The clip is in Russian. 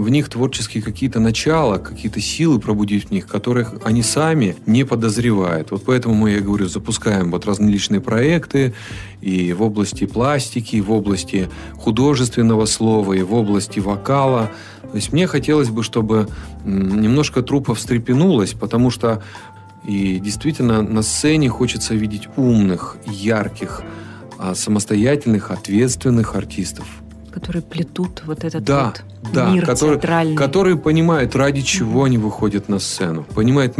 в них творческие какие-то начала, какие-то силы пробудить в них, которых они сами не подозревают. Вот поэтому я говорю, запускаем вот различные проекты и в области пластики, и в области художественного слова, и в области вокала. То есть мне хотелось бы, чтобы немножко труппа встрепенулась, потому что и действительно на сцене хочется видеть умных, ярких, самостоятельных, ответственных артистов. Которые плетут вот этот мир которые театральный. Которые понимают, ради чего они выходят на сцену. Понимают